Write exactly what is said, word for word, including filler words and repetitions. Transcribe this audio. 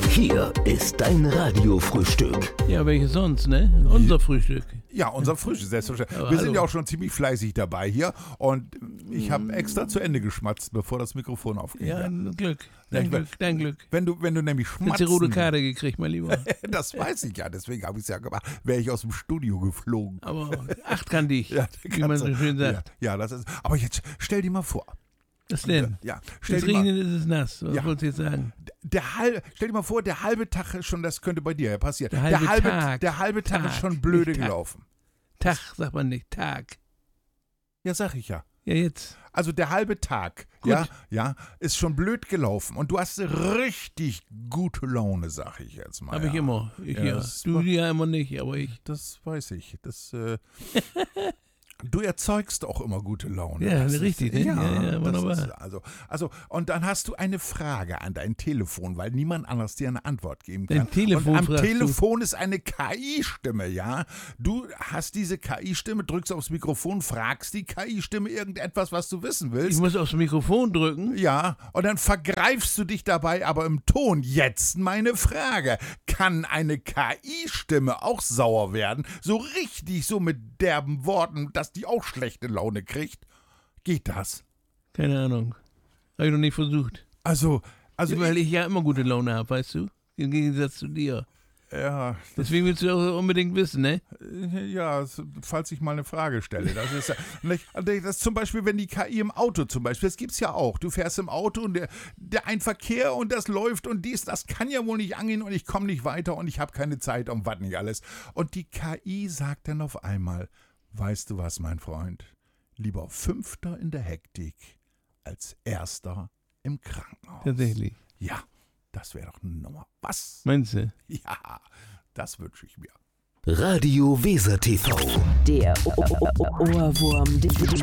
Hier ist dein Radiofrühstück. Ja, welches sonst, ne? Unser Frühstück. Ja, unser Frühstück, selbstverständlich. Aber Wir hallo. sind ja auch schon ziemlich fleißig dabei hier und ich habe extra zu Ende geschmatzt, bevor das Mikrofon aufging. Ja, ein Glück. Ja, Dein ich- Glück, dein Glück. Wenn du, wenn du nämlich Jetzt die schmatzen... rote Karte gekriegt, mein Lieber. Das weiß ich ja, deswegen habe ich es ja gemacht. Wäre ich aus dem Studio geflogen. Aber acht kann dich, Ja, wie man so schön sagt. Ja, ja, das ist... Aber jetzt stell dir mal vor. Was denn? Ja, stell Das dir mal... Regnen ist es nass. Was Ja. wolltest du jetzt sagen? Der halbe, stell dir mal vor, der halbe Tag ist schon, das könnte bei dir ja passieren. Der halbe Tag. der halbe Tag, Tag, ist schon blöde nicht Tag. gelaufen. Tag, sagt man nicht. Tag. Ja, sag ich ja. Ja, jetzt. Also der halbe Tag, Gut. ja, ja, ist schon blöd gelaufen und du hast richtig gute Laune, sag ich jetzt mal. Habe ja. ich immer. Ich Ja, ja. das Du war- ja immer nicht, aber ich. Das weiß ich. Das, äh, du erzeugst auch immer gute Laune. Ja, Das ist- richtig, ne? Ja, ja, das wunderbar. ist, also, also, und dann hast du eine Frage an dein Telefon, weil niemand anders dir eine Antwort geben kann. Dein Telefon und am fragst du. Telefon ist eine K I-Stimme, ja? Du hast diese K I-Stimme, drückst aufs Mikrofon, fragst die K I-Stimme irgendetwas, was du wissen Ich willst. muss aufs Mikrofon drücken. Ja, und dann vergreifst du dich dabei aber im Ton. Jetzt meine Frage. Kann eine K I-Stimme auch sauer werden? So richtig, so mit derben Worten, dass die auch schlechte Laune kriegt? Geht das? Keine Ahnung. Habe ich noch nicht versucht. Also, also, Weil ich, ich ja immer gute Laune habe, weißt du? Im Gegensatz zu dir. ja, Deswegen willst du auch unbedingt wissen, ne? ja, falls ich mal eine Frage stelle. Das ist ja, nicht, das ist zum Beispiel, wenn die K I im Auto zum Beispiel, das gibt's ja auch. Du fährst im Auto und der, der ein Verkehr und das läuft und dies, das kann ja wohl nicht angehen und ich komme nicht weiter und ich habe keine Zeit und was nicht alles. Und die K I sagt dann auf einmal, weißt du was, mein Freund? Lieber Fünfter in der Hektik als Erster im Krankenhaus. Tatsächlich. Ja, das wäre doch eine Nummer. Was? Meinst du? Ja, das wünsche ich mir. Radio Weser T V. Der O- O- O- Ohrwurm